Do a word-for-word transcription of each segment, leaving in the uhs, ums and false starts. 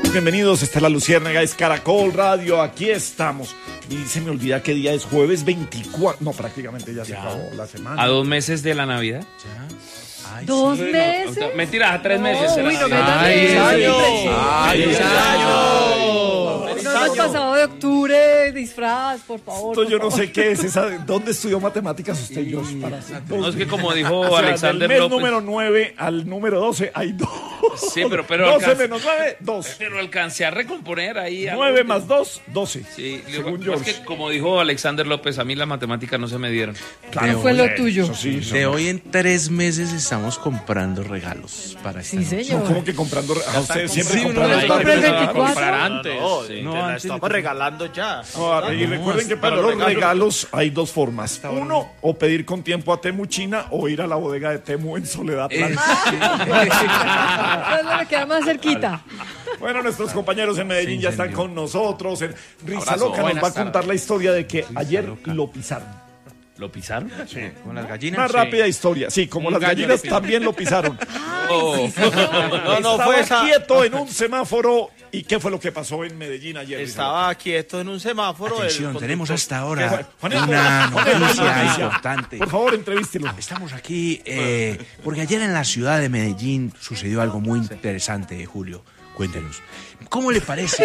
Bienvenidos, esta es La Luciérnaga, es Caracol Radio, aquí estamos. Y se me olvida qué día es, jueves veinticuatro, no, prácticamente ya, ya se acabó la semana. ¿A dos meses de la Navidad? Ya. Ay, ¿Dos sí. meses? No, mentira, a tres No, meses. uy, no me Ay, metas años. Ay, ¡Feliz año! no hemos pasado de octubre, disfraz, por favor. Esto por yo no favor. sé qué es esa. ¿Dónde estudió matemáticas usted, Josh? Para hacer dos? No, es que como dijo O sea, Alexander del mes López. número nueve al número doce hay dos. Sí, pero- pero doce alcanza- menos nueve, dos. Pero alcancé a recomponer ahí. algo nueve que- más dos, doce. Sí, según digo, es George. que como dijo Alexander López, a mí las matemáticas no se me dieron. ¿Qué fue lo tuyo? Eso sí, De hoy en tres meses estamos comprando regalos para esta Sí, noche. No, señor. ¿cómo que comprando? A usted siempre Sí, uno comprando. le compra el regalos. veinticuatro. comprar antes. No, sí, no, te la antes de- estamos regalando ya. No, y recuerden que para Pero los regalos- regalos hay dos formas. Uno, o pedir con tiempo a Temu China o ir a la bodega de Temu en Soledad Eh, Blanca. Entonces me queda más cerquita. Bueno, nuestros compañeros en Medellín Se ya están incendió. con nosotros. En Risa Abrazo. Loca nos Buenas va a contar tardes. la historia de que ayer Loca. lo pisaron. ¿Lo pisaron? Con las gallinas. Una Sí. rápida historia. Sí, como Un las gallo gallinas lo pisaron. también lo pisaron. Oh. No, no, Estaba fue esa. quieto en un semáforo. ¿Y qué fue lo que pasó en Medellín ayer? Risa Estaba quieto en un semáforo. el Atención, conductor- tenemos hasta ahora Juanito, una Juanito, hay noticia noticia. importante. Por favor, entrevístelo. Estamos aquí eh, porque ayer en la ciudad de Medellín sucedió algo muy interesante, Julio. Cuéntenos. ¿Cómo le parece?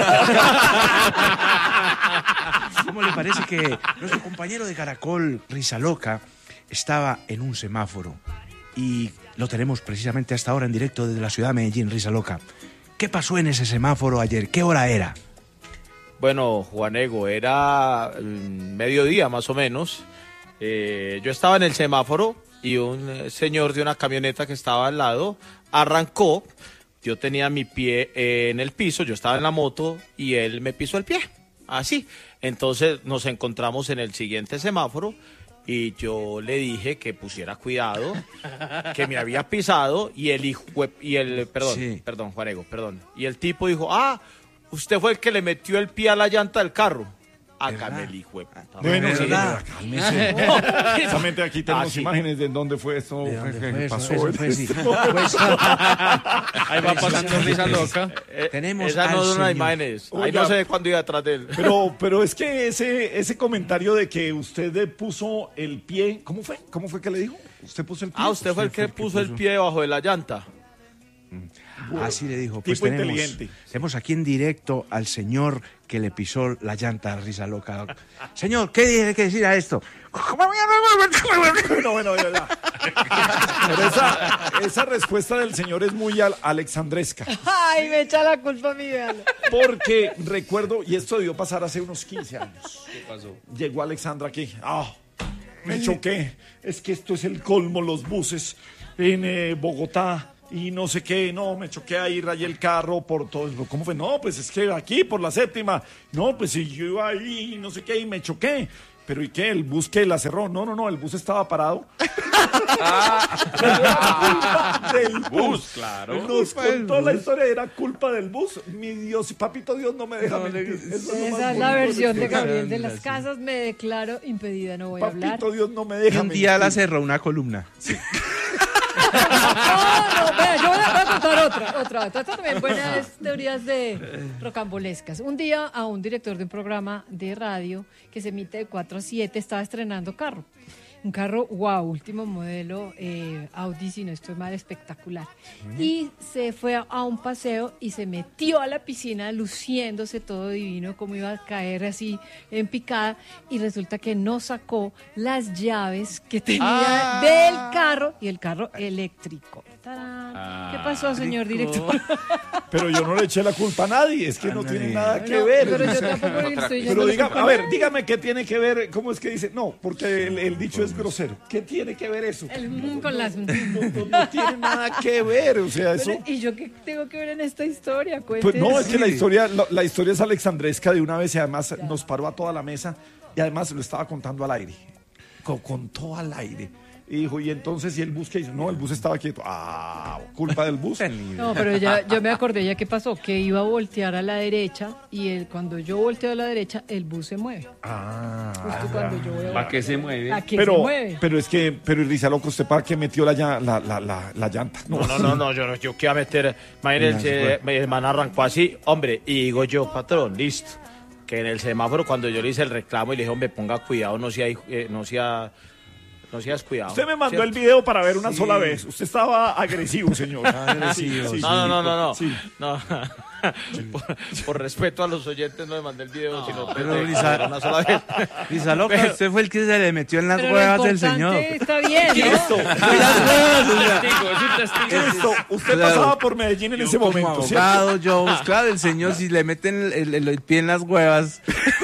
¿Cómo le parece que nuestro compañero de Caracol, Risa Loca, estaba en un semáforo? Y lo tenemos precisamente hasta ahora en directo desde la ciudad de Medellín, Risa Loca. ¿Qué pasó en ese semáforo ayer? ¿Qué hora era? Bueno, Juanego, era mm, mediodía más o menos. Eh, yo estaba en el semáforo y un eh, señor de una camioneta que estaba al lado arrancó. Yo tenía mi pie eh, en el piso, yo estaba en la moto y él me pisó el pie. Así. Entonces nos encontramos en el siguiente semáforo y yo le dije que pusiera cuidado, que me había pisado y el hijo y el perdón, Sí. perdón, Juanego, perdón. Y el tipo dijo, "Ah, usted fue el que le metió el pie a la llanta del carro." Acá ¿Verdad? el hijo de puta. Bueno, ¿De sí, verdad? cálmese. Precisamente aquí tenemos Ah, sí. imágenes de dónde fue esto. ¿De dónde que fue eso? pasó. Eso fue, sí. Pues, Ahí va pasando Risa Loca. Eh, Tenemos Esa no al es una señor. imágenes. Ahí Oiga. no sé cuándo iba atrás de él. Pero, pero es que ese, ese comentario de que usted le puso el pie, ¿cómo fue? ¿Cómo fue que le dijo? ¿Usted puso el pie? Ah, usted fue el que puso el pie debajo de la llanta. Así le dijo. Pues Tipo tenemos, inteligente. tenemos aquí en directo al señor que le pisó la llanta a Risa Loca. Señor, ¿qué tiene que decir a esto? Bueno, bueno, ya, ya. Pero esa, esa respuesta del señor es muy al- alexandresca. Ay, me echa la culpa a mí, véalo. Porque recuerdo, y esto debió pasar hace unos quince años. ¿Qué pasó? Llegó Alexandra aquí. Ah, me choqué. Es que esto es el colmo, los buses en eh, Bogotá y no sé qué. No, me choqué ahí, rayé el carro por todo. ¿Cómo fue? No, pues es que aquí por la séptima. No, pues si yo iba ahí y no sé qué y me choqué. Pero ¿y qué? ¿El bus que la cerró? No, no, no, el bus estaba parado. Era culpa del bus. claro. Nos contó la historia, era culpa del bus. Mi Dios, papito Dios no me deja mentir. Eso es lo más Esa es la bonito versión de este Gabriel de Anda, las sí. Casas. Me declaro impedida, no voy a hablar. Papito Dios no me Y deja un día la mentir. cerró una columna. No, no, vea, yo voy a voy a contar otra, otra, otra también buenas teorías de rocambolescas. Un día a un director de un programa de radio que se emite de cuatro a siete estaba estrenando carro. Un carro, wow, último modelo, eh, Audi, si no estoy mal, espectacular. Y se fue a, a un paseo y se metió a la piscina luciéndose todo divino, como iba a caer así en picada. Y resulta que no sacó las llaves que tenía del carro y el carro eléctrico. ¡Tarán! ¿Qué pasó, señor director? Pero yo no le eché la culpa a nadie, es que A no nadie. tiene nada que No, ver. pero yo tampoco le estoy Pero yendo la diga, culpa a ver, nadie. dígame qué tiene que ver, ¿cómo es que dice? No, porque el, el dicho es grosero. ¿Qué tiene que ver eso? El mm con las... No, no, no tiene nada que ver, o sea, eso... Pero, ¿y yo qué tengo que ver en esta historia? Pues Cuéntese. no, es que la historia, la, la historia es alexandresca de una vez y además nos paró a toda la mesa y además lo estaba contando al aire. Co- Contó al aire. Y dijo, y entonces, ¿y el bus qué hizo? No, el bus estaba quieto. Ah, culpa del bus. No, pero ya, yo me acordé ya qué pasó, que iba a voltear a la derecha y el, cuando yo volteo a la derecha, el bus se mueve. Ah, Justo cuando yo voy a ¿Para qué se mueve? ¿A qué se pero, mueve? pero es que, pero Rizaloco, ¿usted para qué metió la, llan- la, la, la, la llanta? No, no, no, no, yo, no, yo qué iba a meter. Imagínense, mi hermano arrancó así, hombre, y digo yo, patrón, listo. Que en el semáforo, cuando yo le hice el reclamo y le dije, hombre, ponga cuidado, no sea, eh, no sea, no seas cuidado. Usted me mandó ¿cierto? el video para ver una sola vez. Usted estaba agresivo, señor. Agresivo, Sí, sí, No, no, no, no, no. sí. no. por, por respeto a los oyentes no le mandé el video, sino pero de- Lisa- de una sola vez. Rizaloca, Pero- usted fue el que se le metió en las Pero lo huevas del importante señor. está bien, ¿no? Esto, Fue las huevas, o sea, Testigo, es un testigo. esto. Usted Claro. pasaba por Medellín en yo ese como momento, ¿cierto? abogado, yo, pues, claro, el señor, si le meten el, el- el pie en las huevas,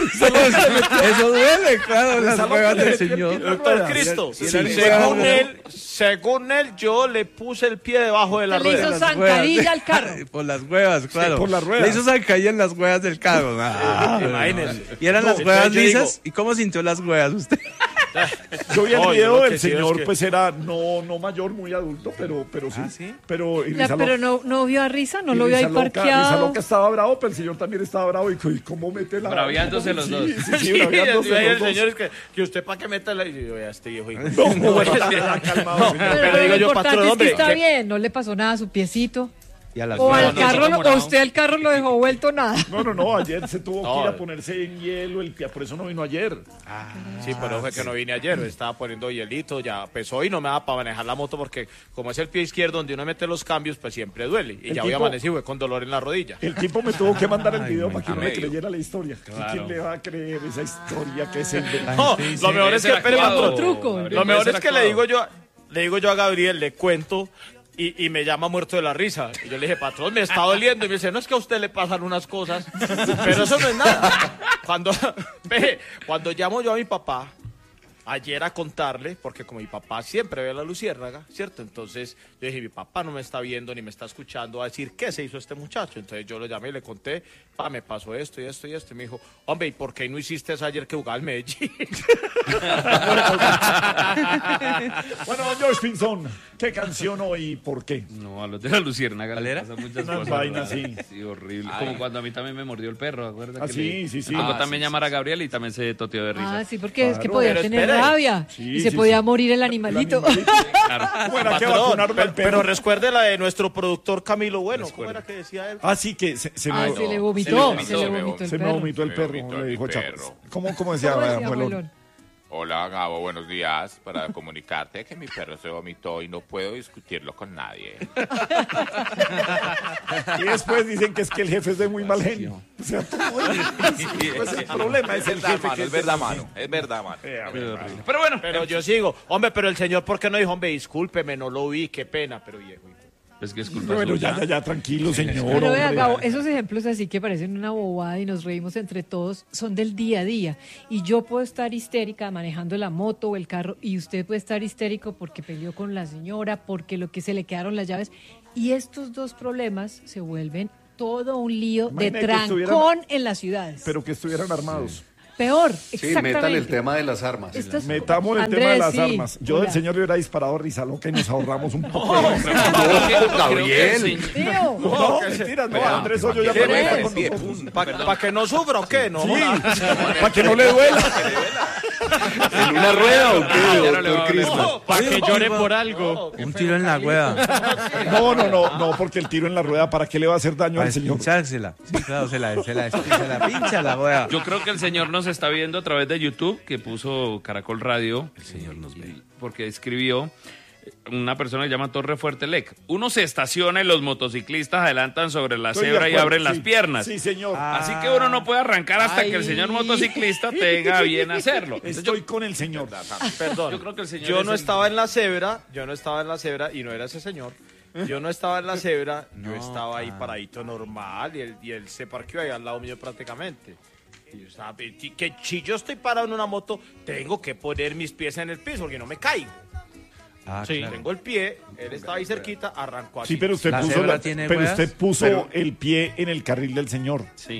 eso duele, claro, las Rizaloca huevas le del metió el señor. pie en la Doctor rueda. Cristo, Sí, según sí. él, según él, yo le puse el pie debajo de la Se le hizo rueda. Las zancadilla huevas. al carro. Por las huevas, claro. por las ruedas. Le hizo zancadilla en las huevas del carro. Ah, imagínese. Y eran No, las huevas entonces yo lisas. ¿Y cómo sintió las huevas usted? Yo vi el No, yo video lo del que sí veo señor, es que- pues era no, no mayor, muy adulto, pero, pero sí. Ah, ¿sí? Pero, y La- Rizaloca- pero no, no vio a Risa, no y lo vio ahí Rizaloca- parqueado. Rizaloca estaba bravo, pero el señor también estaba bravo. Y y cómo mete la... Braviándose los Sí, dos. Sí, sí, Sí, braviándose y ahí los el dos. señor es que, que usted para qué meta la... Y yo, ya este viejo hijo. No, bueno, ya, ya, calmado, señor. Pero, pero digo lo yo, importante patrón, es hombre, que está que- bien, no le pasó nada a su piecito. Y a las O huevas. al no, carro, no, lo- morado. o usted al carro lo dejó vuelto nada. No, no, no, ayer se tuvo que No. ir a ponerse en hielo el pie, por eso no vino ayer. Sí, pero fue que no vine ayer, me estaba poniendo hielito, ya pesó y no me daba para manejar la moto porque como es el pie izquierdo donde uno mete los cambios, pues siempre duele. Y El ya voy tipo- amanecido fue con dolor en la rodilla. El tipo me tuvo que mandar el Ay, video my para que God. no le Medio. creyera la historia. ¿Y ¿Quién le va a creer esa historia que es el de... No, sí, sí. lo mejor es que, Debe ser espere, actuado, patrón. truco. Gabriel, Lo debe mejor ser es que le actuado. digo yo, le digo yo a Gabriel, le cuento y, y me llama muerto de la risa. Y yo le dije, patrón, me está doliendo. Y me dice, no es que a usted le pasan unas cosas, pero eso no es nada. Cuando, ve, cuando llamo yo a mi papá, ayer a contarle, porque como mi papá siempre ve a la luciérnaga, ¿cierto? Entonces yo dije, mi papá no me está viendo ni me está escuchando a decir qué se hizo este muchacho. Entonces yo lo llamé y le conté, pa, me pasó esto y esto y esto. Y me dijo, hombre, ¿y por qué no hiciste eso ayer que jugaba al Medellín? Bueno, don George Pinzón, ¿qué canción hoy y por qué? No, a los de la luciérnaga ¿Cuál le era? pasan muchas Unas cosas. vainas, ¿verdad? sí. Sí, horrible. Como cuando a mí también me mordió el perro, ¿acuerdas? Ah, que sí, le- sí, sí. Tocó Ah, también llamar a Gabriel y también se toteó de risa. Ah, sí, porque es que Claro, podía pero tener espere. rabia Sí, y se sí, podía sí. morir el animalito. Claro. Bueno, que Patrón, vacunaron pero, al perro. pero recuerde la de nuestro productor Camilo Bueno. ¿Cómo era que decía él? Ah, sí, que se, se Ah, me, se le Se vomitó, le vomitó, se le se me vomitó el se me perro. vomitó el Se me perro, vomitó le mi dijo Chapas. perro. ¿Cómo, cómo decía, ¿Cómo decía, abuelón? abuelón? Hola Gabo, buenos días. Para comunicarte que mi perro se vomitó y no puedo discutirlo con nadie. Y después dicen que es que el jefe es de muy mal genio. O sea, todo pues el problema es el jefe. que es verdad, mano. Es verdad, mano. Eh, a ver, vale. Pero bueno, Pero yo sigo. Hombre, pero el señor, ¿por qué no dijo, hombre, discúlpeme, no lo vi, qué pena, pero viejo. es que es culpa Bueno, suya. ya, ya, ya, tranquilo, señor. Pero vea, hombre. Gabo, esos ejemplos así que parecen una bobada y nos reímos entre todos, son del día a día. Y yo puedo estar histérica manejando la moto o el carro y usted puede estar histérico porque peleó con la señora, porque lo que se le quedaron las llaves. Y estos dos problemas se vuelven todo un lío de Imagínate que estuvieran- trancón en las ciudades. Pero que estuvieran armados. Peor, Sí, exactamente. metan el tema de las armas. Esto es- Metamos el Andrés, tema de las sí, armas. Yo hola. del señor le hubiera disparado a Rizaloca y nos ahorramos un poco. Creo que- Gabriel. creo que sí. Tío, No, mentiras, no, Andrés Hoyo ya ¿Qué me le con pie, nosotros. ¿Para que no sufra o qué? No, Sí, para que no le duela. ¿En una rueda o qué, Ya no le va a doctor Cristo? para que llore por algo. Un tiro en la hueva. No, no, no, no, porque el tiro en la rueda, ¿para qué le va a hacer daño Para al señor? pinchársela. Sí, claro, se la, se la, se la pincha la hueva. Yo creo que el señor nos está viendo a través de YouTube, que puso Caracol Radio. El señor nos ve. Porque escribió una persona que se llama Torre Fuerte Lec. Uno se estaciona y los motociclistas adelantan sobre la Estoy de cebra y acuerdo, abren sí. las piernas. Sí, señor. Así que uno no puede arrancar hasta que el señor motociclista tenga bien hacerlo. Entonces yo, Estoy con el señor. Perdón. yo creo que el señor Yo es no el- estaba en la cebra, yo no estaba en la cebra y no era ese señor. Yo no estaba en la cebra, yo estaba ahí paradito normal y él, y él se parqueó ahí al lado mío prácticamente. Y yo estaba, y que si yo estoy parado en una moto, tengo que poner mis pies en el piso porque no me caigo. Ah, Sí, claro. tengo el pie, él estaba ahí cerquita, arrancó así. Sí, pero usted ¿La puso, cebra la- tiene pero ruedas? usted puso Pero- el pie en el carril del señor. Sí.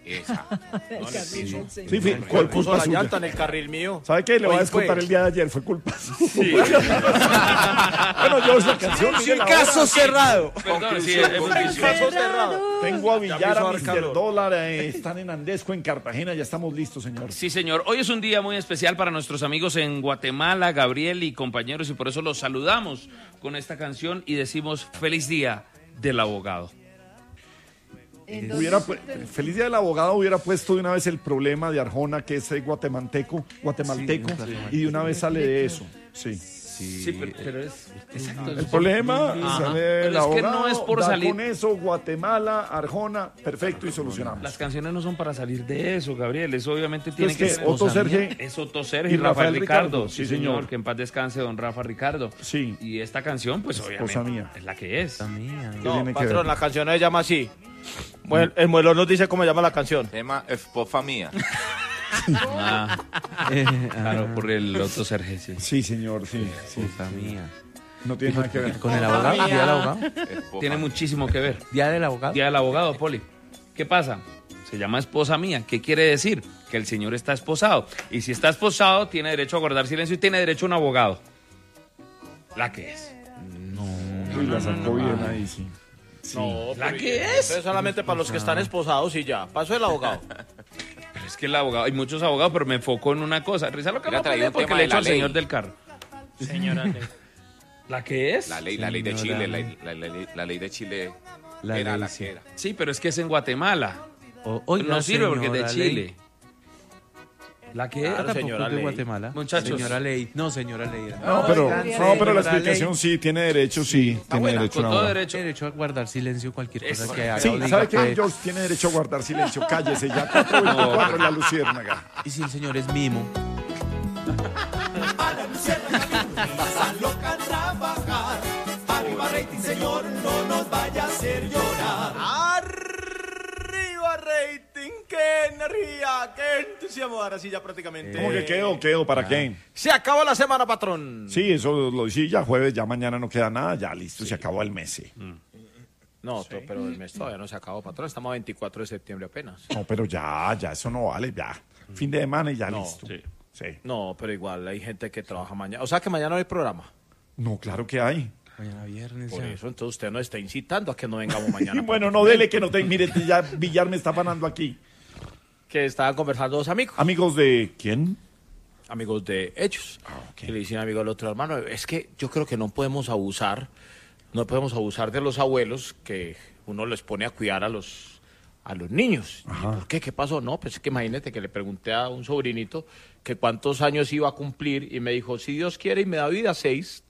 Esa. No le Sí, piso. sí. Sí, fue, ¿Cuál fue puso culpa la suya. llanta en el carril mío? ¿Sabe qué? Le voy a Hoy descontar fue. el día de ayer, fue culpa suya. Bueno, yo la canción. Sí, mire la caso hora. cerrado. Perdón, sí, hemos dicho. Caso cerrado. Tengo a Ya Villar, empezó a a dar mister calor. Dólar, eh, están en Andesco, en Cartagena, ya estamos listos, señor. Sí, señor. Hoy es un día muy especial para nuestros amigos en Guatemala, Gabriel y compañeros, y por eso los saludamos con esta canción y decimos feliz día del abogado. Entonces, Hubiera, pu- feliz día del abogado hubiera puesto de una vez el problema de Arjona, que es eh, guatemalteco, guatemalteco, y de una vez sale de eso. Sí. Sí, pero, pero es exacto. El problema Ajá. sale Pero el es que abogado, no es por da salir. con eso, Guatemala, Arjona, perfecto y solucionamos. Las canciones no son para salir de eso, Gabriel. Eso obviamente tiene Es que que ser. Otto Serge Es Otto Sergio y y Rafael Rafael Ricardo. Ricardo, Sí, sí, señor. señor. Que en paz descanse don Rafa Ricardo. Sí. Y esta canción, pues Esposa obviamente mía. es la que es. Mía. ¿Qué No, tiene que patrón, ver? la canción se llama así. Bueno, el muelón nos dice cómo llama la canción. Tema esposa mía. Ah, claro, por el Otto Sergio, sí. Sí, señor, sí. sí. Puta mía. No tiene nada que ver. Con el abogado, día del abogado. Esposa Tiene mía. muchísimo que ver. Día del abogado. Día del abogado, Poli. ¿Qué pasa? Se llama esposa mía. ¿Qué quiere decir? Que el señor está esposado. Y si está esposado, tiene derecho a guardar silencio y tiene derecho a un abogado. La que es. Uy, la sacó bien ahí, sí. No, ¿La pero que ya, es? Es solamente para los que están esposados y ya. Paso el abogado. Pero es que el abogado, hay muchos abogados, pero me enfoco en una cosa. Rizalo que Mira, no traía puede un porque tema le de echo la al ley. señor del carro. Señora. ¿La que es? La ley, la ley de Chile, la, la- la- la ley de Chile La era ley, la sí. que era. Sí, pero es que es en Guatemala. O- oiga, no sirve porque es de señora Ley. Chile. ¿La que Claro, es? Tampoco señora es de Ley. Guatemala. Muchachos. Señora Ley. No, señora Ley. No, pero, Oigan, no, pero la señora explicación Ley. sí, tiene derecho, sí, tiene buena, derecho con a todo una- derecho. Derecho a guardar silencio cualquier cosa Eso. que haga. Sí, o diga, ¿sabe qué? pues. George tiene derecho a guardar silencio. Cállese ya, cuatro veinticuatro en la luciérnaga. Y si el señor es mimo. Arriba rating, qué energía, qué entusiasmo. Ahora sí ya prácticamente. ¿Cómo que quedo? ¿Quedo? ¿Para qué? Se acabó la semana, patrón. Sí, eso lo sí, ya jueves, ya mañana no queda nada, ya listo, se acabó el mes. Sí. No, to- pero el mes todavía no se acabó, patrón. Estamos a veinticuatro de septiembre apenas. No, pero ya, ya, eso no vale, ya. Fin de semana y ya No, listo. sí. Sí. No, pero igual hay gente que trabaja mañana. O sea que mañana no hay programa. No, claro que hay. Mañana viernes. Por ya. eso, entonces usted nos está incitando a que no vengamos mañana. Y bueno, no dele que no te mire, ya Villar me está ganando aquí. Que estaban conversando dos amigos. Amigos de quién? Amigos de ellos. ok. Que le dicen amigo al otro hermano, es que yo creo que no podemos abusar, no podemos abusar de los abuelos que uno les pone a cuidar a los a los niños. ¿Y ¿Por qué? ¿Qué pasó? No, pues es que imagínate que le pregunté a un sobrinito que cuántos años iba a cumplir y me dijo, si Dios quiere y me da vida, seis.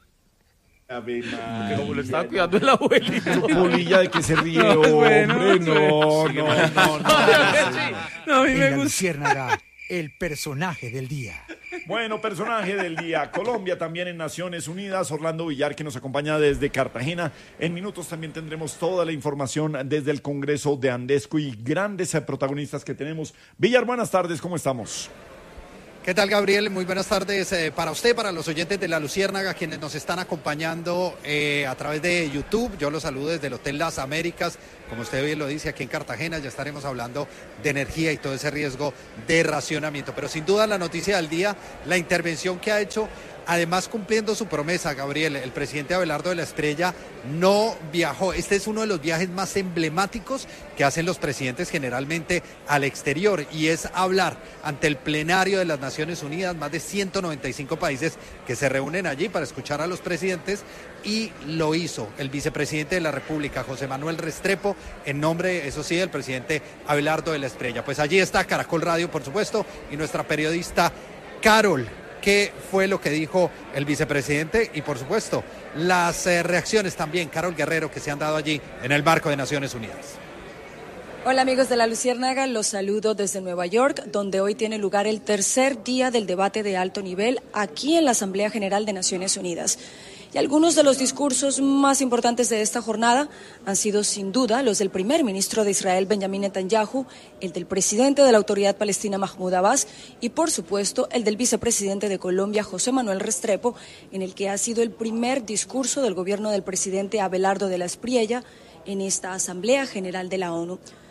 Que como le estaba cuidando el abuelito. Polilla de que se ríe, hombre, no, no, no, no. No, a mí En me la gusta. Luciérnaga, el personaje del día. Bueno, personaje del día. Colombia también en Naciones Unidas. Orlando Villar, que nos acompaña desde Cartagena. En minutos también tendremos toda la información desde el Congreso de Andesco y grandes eh, protagonistas que tenemos. Villar, buenas tardes, ¿cómo estamos? ¿Qué tal, Gabriel? Muy buenas tardes eh, para usted, para los oyentes de La Luciérnaga, quienes nos están acompañando eh, a través de YouTube. Yo los saludo desde el Hotel Las Américas. Como usted bien lo dice, aquí en Cartagena ya estaremos hablando de energía y todo ese riesgo de racionamiento. Pero sin duda la noticia del día, la intervención que ha hecho, además cumpliendo su promesa, Gabriel, el presidente Abelardo de la Estrella no viajó. Este es uno de los viajes más emblemáticos que hacen los presidentes generalmente al exterior, y es hablar ante el plenario de las Naciones Unidas, más de ciento noventa y cinco países que se reúnen allí para escuchar a los presidentes, y lo hizo el vicepresidente de la República, José Manuel Restrepo, en nombre, eso sí, del presidente Abelardo de la Estrella. Pues allí está Caracol Radio, por supuesto, y nuestra periodista Carol. ¿Qué fue lo que dijo el vicepresidente? Y por supuesto, las eh, reacciones también, Carol Guerrero, que se han dado allí en el marco de Naciones Unidas. Hola amigos de La Luciérnaga, los saludo desde Nueva York, donde hoy tiene lugar el tercer día del debate de alto nivel aquí en la Asamblea General de Naciones Unidas. Y algunos de los discursos más importantes de esta jornada han sido sin duda los del primer ministro de Israel, Benjamín Netanyahu, el del presidente de la Autoridad Palestina, Mahmoud Abbas, y por supuesto el del vicepresidente de Colombia, José Manuel Restrepo, en el que ha sido el primer discurso del gobierno del presidente Abelardo de la Espriella en esta Asamblea General de la ONU.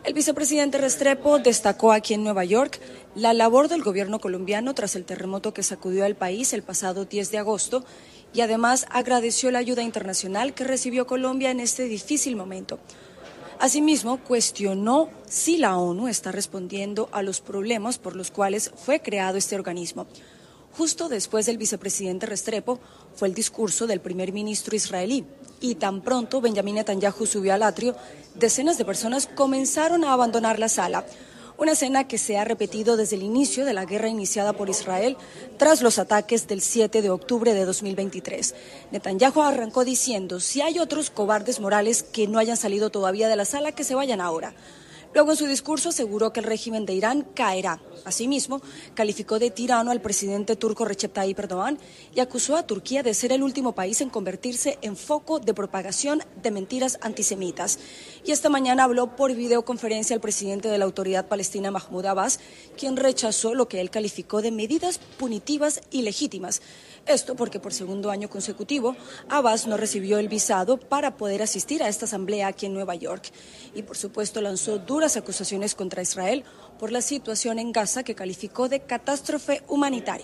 El vicepresidente Restrepo destacó aquí en Nueva York la labor del gobierno colombiano tras el terremoto que sacudió al país el pasado diez de agosto y además agradeció la ayuda internacional que recibió Colombia en este difícil momento. Asimismo, cuestionó si la ONU está respondiendo a los problemas por los cuales fue creado este organismo. Justo después del vicepresidente Restrepo fue el discurso del primer ministro israelí y tan pronto Benjamín Netanyahu subió al atrio, decenas de personas comenzaron a abandonar la sala. Una escena que se ha repetido desde el inicio de la guerra iniciada por Israel tras los ataques del siete de octubre de dos mil veintitrés. Netanyahu arrancó diciendo, si hay otros cobardes morales que no hayan salido todavía de la sala, que se vayan ahora. Luego en su discurso aseguró que el régimen de Irán caerá. Asimismo, calificó de tirano al presidente turco Recep Tayyip Erdogan y acusó a Turquía de ser el último país en convertirse en foco de propagación de mentiras antisemitas. Y esta mañana habló por videoconferencia el presidente de la Autoridad Palestina, Mahmoud Abbas, quien rechazó lo que él calificó de medidas punitivas ilegítimas. Esto porque por segundo año consecutivo, Abbas no recibió el visado para poder asistir a esta asamblea aquí en Nueva York. Y por supuesto lanzó duras acusaciones contra Israel por la situación en Gaza que calificó de catástrofe humanitaria.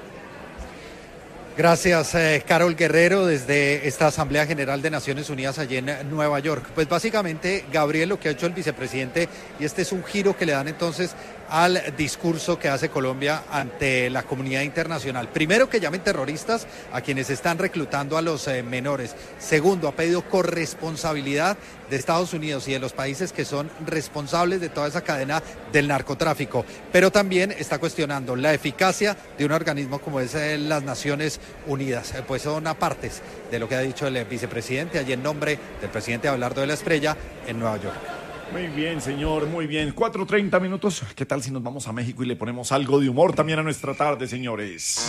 Gracias, eh, Carol Guerrero, desde esta Asamblea General de Naciones Unidas allí en Nueva York. Pues básicamente, Gabriel, lo que ha hecho el vicepresidente, y este es un giro que le dan entonces al discurso que hace Colombia ante la comunidad internacional. Primero, que llamen terroristas a quienes están reclutando a los eh, menores. Segundo, ha pedido corresponsabilidad de Estados Unidos y de los países que son responsables de toda esa cadena del narcotráfico. Pero también está cuestionando la eficacia de un organismo como es eh, las Naciones Unidas. Eh, pues son apartes de lo que ha dicho el vicepresidente allí en nombre del presidente Abelardo de la Espriella en Nueva York. Muy bien, señor, muy bien. cuatro treinta minutos. ¿Qué tal si nos vamos a México y le ponemos algo de humor también a nuestra tarde, señores?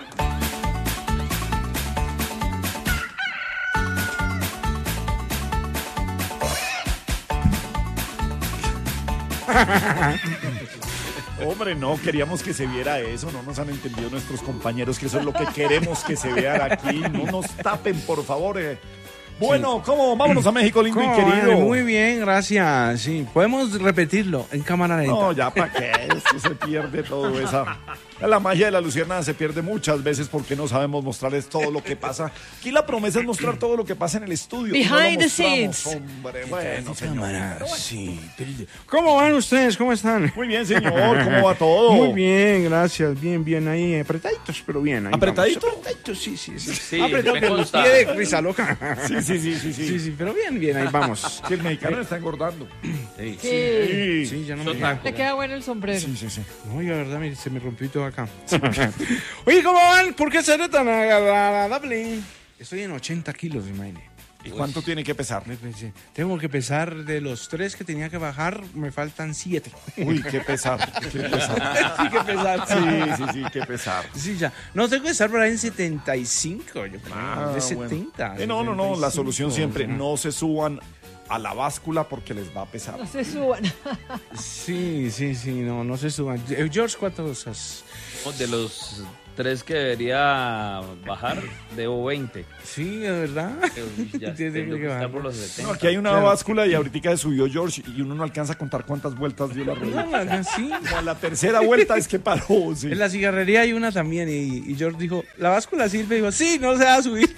Hombre, no, queríamos que se viera eso, no nos han entendido nuestros compañeros que eso es lo que queremos que se vea aquí. No nos tapen, por favor. Eh. Bueno, ¿cómo? Vámonos a México, lindo y querido. Muy bien, gracias. Sí, podemos repetirlo en cámara lenta. No, ya para qué, esto se pierde todo esa. La magia de la Luciérnaga se pierde muchas veces porque no sabemos mostrarles todo lo que pasa. Aquí la promesa es mostrar todo lo que pasa en el estudio. Behind no the scenes. Hombre, bueno, señor. Sí. ¿Cómo van ustedes? ¿Cómo están? Muy bien, señor. ¿Cómo va todo? Muy bien, gracias. Bien, bien ahí. Apretaditos, pero bien. Ahí ¿Apretadito? Vamos. Apretaditos, sí, sí, sí. Sí, Apretado me con el consta. pie de risa loca. Sí, sí, sí, sí, sí. Sí, sí, pero bien, bien, ahí vamos. Que el mexicano está engordando. Sí, Sí. sí, ya no Son me... tacos. Le queda bueno el sombrero. Sí, sí, sí. No, la verdad, mire, se me rompió todo acá. Oye, ¿cómo van? ¿Por qué seré tan agradable? Estoy en ochenta kilos, imagínate. ¿Y cuánto tiene que pesar? Tengo que pesar de los tres que tenía que bajar, me faltan siete. Uy, qué pesar, qué pesar. Sí, qué pesar. Sí, sí, sí, qué pesar. Sí, ya. No, tengo que estar por ahí en setenta y cinco, yo creo. Ah, de bueno. setenta. Eh, no, no, no, la solución siempre, no. no se suban a la báscula porque les va a pesar. No se suban. Sí, sí, sí, no, no se suban. Eh, George, ¿cuántos has? De los tres que debería bajar, debo veinte. Sí, de verdad. Ya Tiene tengo que que estar bajar. por los setenta. No, aquí hay una Claro. báscula y ahorita se subió George y uno no alcanza a contar cuántas vueltas dio la rueda. No, no, sí. Como a la tercera vuelta es que paró. Sí. En la cigarrería hay una también y, y George dijo, ¿la báscula sirve? Y dijo, sí, no se va a subir.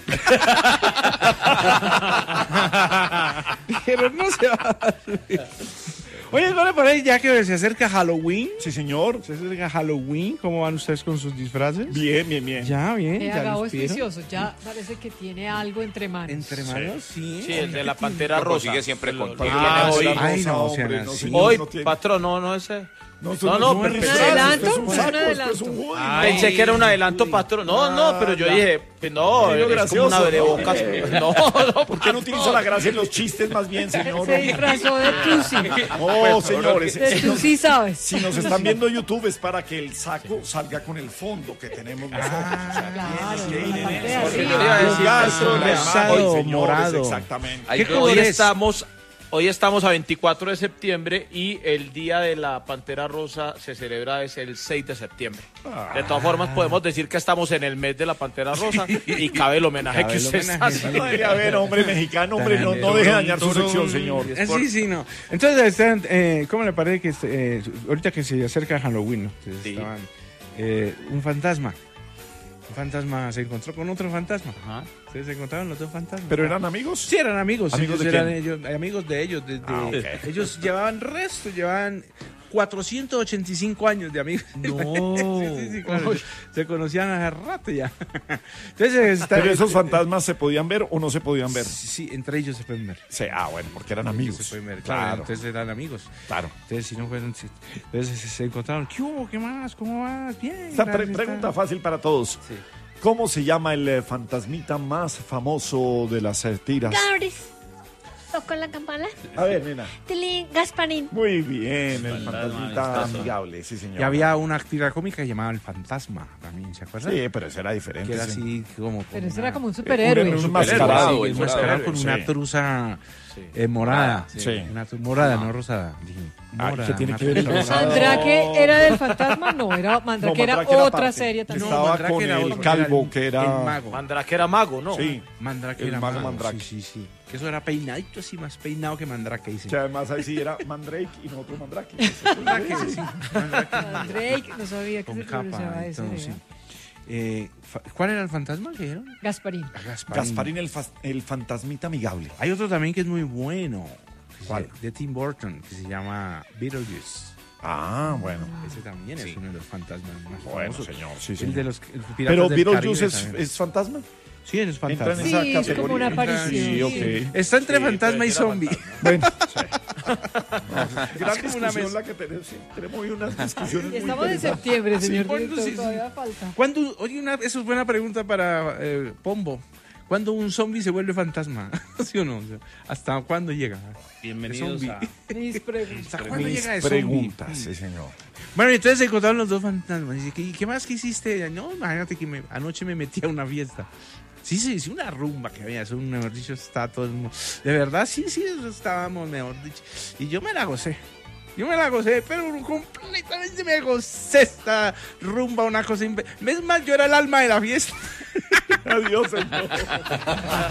Dijeron, no se va a subir. Oye, ¿no le parece ya que se acerca Halloween? Sí, señor. Se acerca Halloween. ¿Cómo van ustedes con sus disfraces? Bien, bien, bien. Ya, bien. Eh, ya Gabo los es vieron. juicioso. Ya parece que tiene algo entre manos. Entre manos, sí. Sí, el de la Pantera Lo Rosa. consigue siempre Lo- con- lo Ah, tiene la hoy. rosa, Ay, no, hombre, sean no, así. señor, Hoy, no tiene- patrón, no, no ese. No, No, no, no, pero- es ¿Un adelanto? es un ¿Un saco, esto es adelanto? un juego. Pensé que era un adelanto, patrón. No, no, pero yo Ah, dije, pues no, Pero es como gracioso, una abrebocas. ¿no? No, no, ¿Por qué no utiliza la gracia en los chistes más bien, señor? Se disfrazó de Tusi. Oh, señores, De si nos, Tusi, ¿sabes? si nos están viendo en YouTube es para que el saco salga con el fondo que tenemos nosotros. O sea, Claro, tiene que ir la en parte de eso. arriba. Iba a decir, Gasto, la rosado, imagen, señores, morado. Exactamente. Ahí ¿Qué color hoy es? estamos Hoy estamos a veinticuatro de septiembre y el Día de la Pantera Rosa se celebra es el seis de septiembre. De todas formas, podemos decir que estamos en el mes de la Pantera Rosa y cabe el homenaje Cabe que el usted homenaje, está sí. haciendo. Ay, a ver, hombre mexicano, hombre, no, no deje dañar su sección, señor. Eh, Sí, sí, no. Entonces, están, eh, ¿cómo le parece que este, eh, ahorita que se acerca Halloween, ¿no? Entonces, Sí. estaban, eh, un fantasma. Un fantasma se encontró con otro fantasma. Ajá. Ustedes se encontraron los dos fantasmas. ¿Pero eran amigos? Sí, eran amigos. ¿Amigos ellos de eran quién? ellos, amigos de ellos. de- de- Ah, ok. Ellos llevaban resto, llevaban cuatrocientos ochenta y cinco años de amigos. No. sí, sí, sí, claro. Se conocían hace rato ya. Entonces, está- ¿Pero esos fantasmas se podían ver o no se podían ver? Sí, sí, entre ellos se pueden ver. Sí, ah, bueno, porque eran Entre ellos amigos. se pueden ver, claro. Claro, Entonces eran amigos. claro. Entonces, si no fueron. si- entonces se, se encontraron. ¿Qué hubo? ¿Qué más? ¿Cómo vas? Bien. Esta pre- gracias, pregunta está- fácil para todos. Sí. ¿Cómo se llama el eh, fantasmita más famoso de las eh, tiras? Gabris. Tocó la campana. A ver, nena. Tilín, Gasparín. Muy bien, el Fantasma fantasmita amistoso. amigable, sí, señor. Y había una tira cómica llamada El Fantasma también, ¿se acuerdan? Sí, pero eso era diferente. Que era sí. así como. Pero ese una- era como un superhéroe. Un- un Superhéroe, mascarado. sí, un Una mascarado, mascarada con sí. una truza eh, morada. Sí. Una tru- morada, no rosada. Dije, Ah, morada, ¿qué tiene una que ver el truza rosado? morada. ¿Mandrake era del fantasma? No, era Mandrake No, era Mandrake era otra aparte. serie también. No, Estaba Mandrake con era el otro, calvo, el- que era- El mago. Mandrake era mago, ¿no? Sí. Mandrake El era mago mago. Mandrake. Sí, sí, sí. Que eso era peinadito así, más peinado que Mandrake, dice. Que además ahí sí era Mandrake y nosotros Mandrake. Mandrake, sí. Mandrake. Mandrake, no sabía que Con se pronunciaba capa y eso. todo, ¿verdad? sí. Eh, fa- ¿Cuál era el fantasma que dijeron? Gasparín. Ah, Gasparín. Gasparín, el, fas- el fantasmita amigable. Hay otro también que es muy bueno. que se- ¿Cuál? De Tim Burton, que se llama Beetlejuice. Ah, bueno. Ese también es uno de los fantasmas más Bueno, famosos. señor, sí, El señor. de los el Piratas Pero del Beetlejuice Caribe es, también. es fantasma. Sí, es Entra en fantasma. esa Sí, es categoría. como una aparición. Sí, ok. Está entre Sí, fantasma y pero era zombie. Bueno, sí. Gran Es como una discusión mez- la que tenemos. Sí, tenemos hoy unas discusiones muy Estamos en interesantes. septiembre, señor ¿cuándo director, sí, sí? todavía falta. ¿Cuándo, oye, una, eso es buena pregunta para eh, Pombo. ¿Cuándo un zombie se vuelve fantasma? ¿Sí o no? O sea, ¿hasta cuándo llega? Bienvenidos Zombie. a... Mis preguntas. ¿Hasta cuándo Mis llega de zombie? preguntas, sí, señor. Bueno, y entonces se encontraron los dos fantasmas. Dice, ¿qué, qué más que hiciste? No, imagínate que me- anoche me metí a una fiesta. Sí, sí, sí, una rumba que había, eso, mejor dicho, está todo el mundo. De verdad, sí, sí, eso estábamos, mejor dicho. Y yo me la gocé. Yo me la gocé, pero completamente me gocé esta rumba, una cosa. impe- Es más, yo era el alma de la fiesta. Adiós, señor.